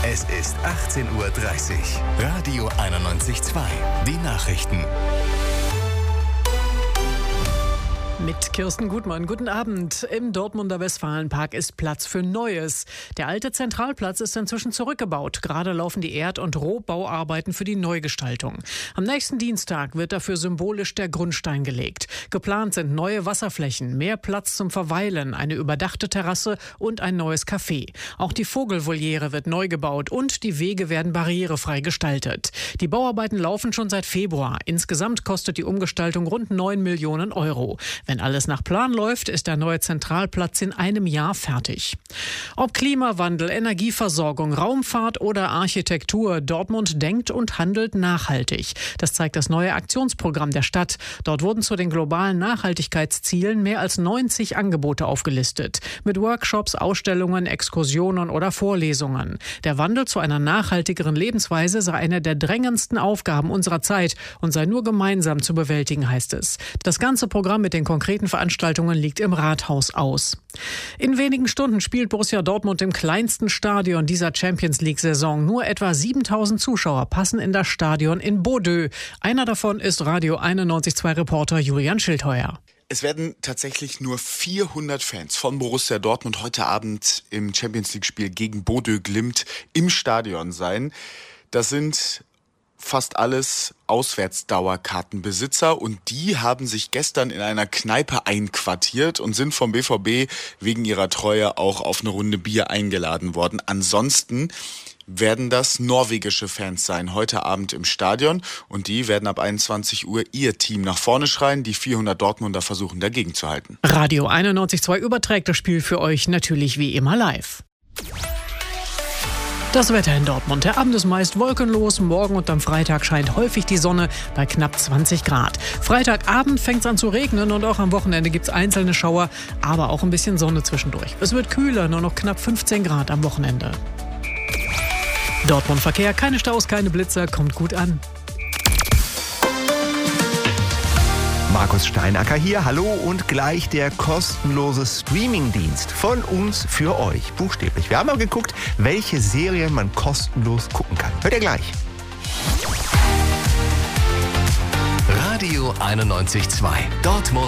Es ist 18:30 Uhr. Radio 91.2. Die Nachrichten. Mit Kirsten Gutmann. Guten Abend. Im Dortmunder Westfalenpark ist Platz für Neues. Der alte Zentralplatz ist inzwischen zurückgebaut. Gerade laufen die Erd- und Rohbauarbeiten für die Neugestaltung. Am nächsten Dienstag wird dafür symbolisch der Grundstein gelegt. Geplant sind neue Wasserflächen, mehr Platz zum Verweilen, eine überdachte Terrasse und ein neues Café. Auch die Vogelvoliere wird neu gebaut und die Wege werden barrierefrei gestaltet. Die Bauarbeiten laufen schon seit Februar. Insgesamt kostet die Umgestaltung rund 9 Millionen Euro. Wenn alles nach Plan läuft, ist der neue Zentralplatz in einem Jahr fertig. Ob Klimawandel, Energieversorgung, Raumfahrt oder Architektur, Dortmund denkt und handelt nachhaltig. Das zeigt das neue Aktionsprogramm der Stadt. Dort wurden zu den globalen Nachhaltigkeitszielen mehr als 90 Angebote aufgelistet. Mit Workshops, Ausstellungen, Exkursionen oder Vorlesungen. Der Wandel zu einer nachhaltigeren Lebensweise sei eine der drängendsten Aufgaben unserer Zeit und sei nur gemeinsam zu bewältigen, heißt es. Das ganze Programm mit den konkreten Veranstaltungen liegt im Rathaus aus. In wenigen Stunden spielt Borussia Dortmund im kleinsten Stadion dieser Champions-League-Saison. Nur etwa 7.000 Zuschauer passen in das Stadion in Bodø. Einer davon ist Radio 91.2-Reporter Julian Schildheuer. Es werden tatsächlich nur 400 Fans von Borussia Dortmund heute Abend im Champions-League-Spiel gegen Bodø Glimt im Stadion sein. Das sind fast alles Auswärtsdauerkartenbesitzer und die haben sich gestern in einer Kneipe einquartiert und sind vom BVB wegen ihrer Treue auch auf eine Runde Bier eingeladen worden. Ansonsten werden das norwegische Fans sein, heute Abend im Stadion, und die werden ab 21 Uhr ihr Team nach vorne schreien. Die 400 Dortmunder versuchen dagegen zu halten. Radio 91.2 überträgt das Spiel für euch natürlich wie immer live. Das Wetter in Dortmund. Der Abend ist meist wolkenlos. Morgen und am Freitag scheint häufig die Sonne bei knapp 20 Grad. Freitagabend fängt es an zu regnen und auch am Wochenende gibt es einzelne Schauer, aber auch ein bisschen Sonne zwischendurch. Es wird kühler, nur noch knapp 15 Grad am Wochenende. Dortmund Verkehr, keine Staus, keine Blitzer, kommt gut an. Markus Steinacker hier, hallo, und gleich der kostenlose Streamingdienst von uns für euch, buchstäblich. Wir haben mal geguckt, welche Serien man kostenlos gucken kann. Hört ihr gleich. Radio 91.2. Dortmund.